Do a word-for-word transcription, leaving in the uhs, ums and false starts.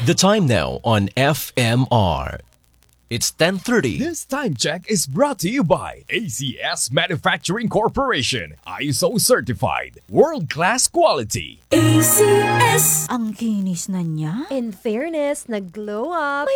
The time now on F M R. It's ten thirty. This time check is brought to you by A C S Manufacturing Corporation. I S O certified. World-class quality. A C S! Ang kinis na niya. In fairness, nag-glow up.